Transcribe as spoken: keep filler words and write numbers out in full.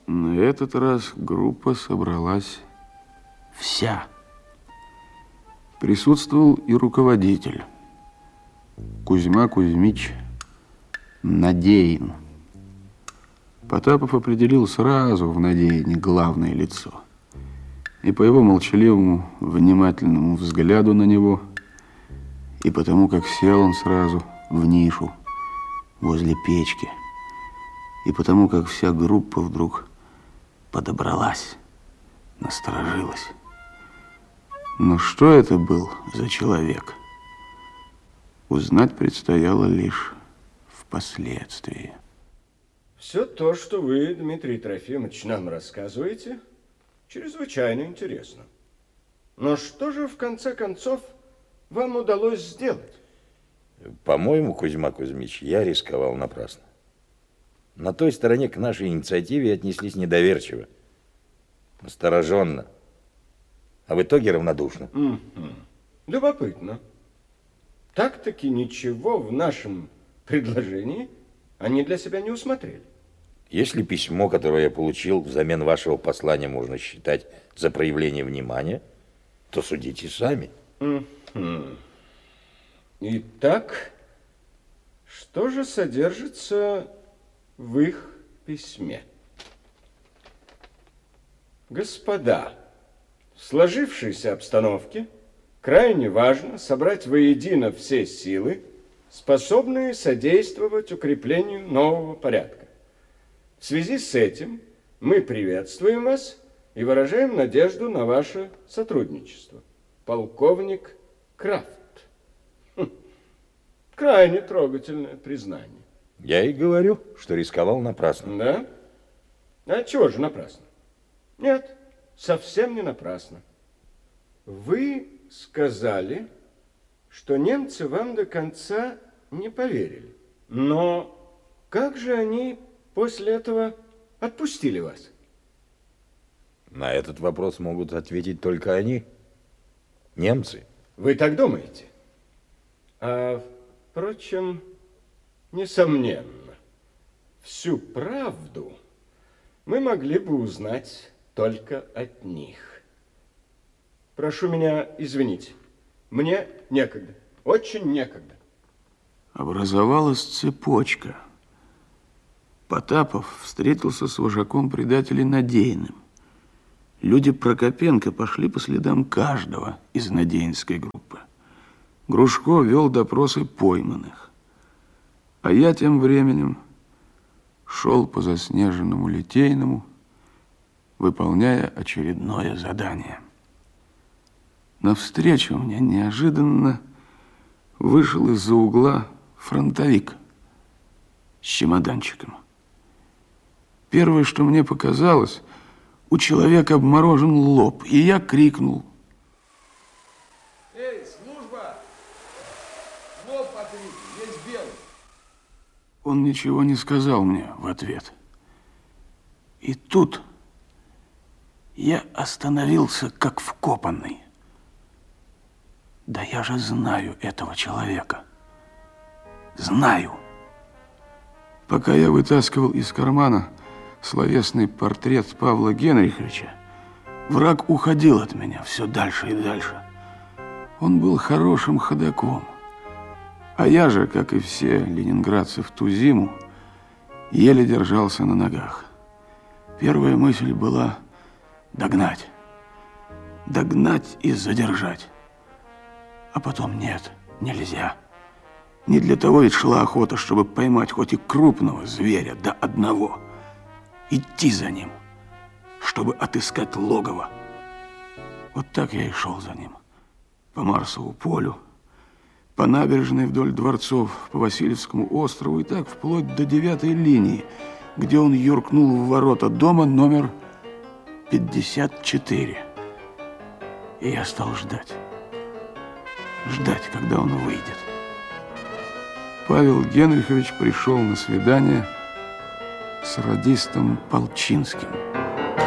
На этот раз группа собралась вся. Присутствовал и руководитель Кузьма Кузьмич Надеин. Потапов определил сразу в Надеине главное лицо. И по его молчаливому, внимательному взгляду на него, и потому, как сел он сразу в нишу возле печки, и потому, как вся группа вдруг подобралась, насторожилась. Но что это был за человек, узнать предстояло лишь впоследствии. Все то, что вы, Дмитрий Трофимович, нам рассказываете, чрезвычайно интересно. Но что же, в конце концов, вам удалось сделать? По-моему, Кузьма Кузьмич, я рисковал напрасно. На той стороне к нашей инициативе отнеслись недоверчиво, настороженно, а в итоге равнодушно. Mm-hmm. Любопытно. Так-таки ничего в нашем предложении они для себя не усмотрели. Если письмо, которое я получил взамен вашего послания, можно считать за проявление внимания, то судите сами. Mm-hmm. Итак, что же содержится в их письме? Господа, в сложившейся обстановке крайне важно собрать воедино все силы, способные содействовать укреплению нового порядка. В связи с этим мы приветствуем вас и выражаем надежду на ваше сотрудничество. Полковник Крафт. Хм. Крайне трогательное признание. Я и говорю, что рисковал напрасно. Да? А чего же напрасно? Нет, совсем не напрасно. Вы сказали, что немцы вам до конца не поверили. Но как же они после этого отпустили вас? На этот вопрос могут ответить только они, немцы. Вы так думаете? А, впрочем, несомненно, всю правду мы могли бы узнать только от них. Прошу меня извинить. Мне некогда. Очень некогда. Образовалась цепочка. Потапов встретился с вожаком предателей Надеиным. Люди Прокопенко пошли по следам каждого из Надеинской группы. Грушко вел допросы пойманных. А я тем временем шел по заснеженному Литейному, выполняя очередное задание. Навстречу мне неожиданно вышел из-за угла фронтовик с чемоданчиком. Первое, что мне показалось, у человека обморожен лоб, и я крикнул: «Эй, служба! Лоб отри, весь белый!» Он ничего не сказал мне в ответ. И тут я остановился, как вкопанный. Да я же знаю этого человека. Знаю. Пока я вытаскивал из кармана словесный портрет Павла Генриховича, враг уходил от меня все дальше и дальше. Он был хорошим ходоком. А я же, как и все ленинградцы в ту зиму, еле держался на ногах. Первая мысль была догнать. Догнать и задержать. А потом нет, нельзя. Не для того ведь шла охота, чтобы поймать хоть и крупного зверя до одного. Идти за ним, чтобы отыскать логово. Вот так я и шел за ним. По Марсову полю, по набережной вдоль дворцов, по Васильевскому острову и так вплоть до девятой линии, где он юркнул в ворота дома номер пятьдесят четыре. И я стал ждать. Ждать, когда он выйдет. Павел Генрихович пришел на свидание с радистом Полчинским.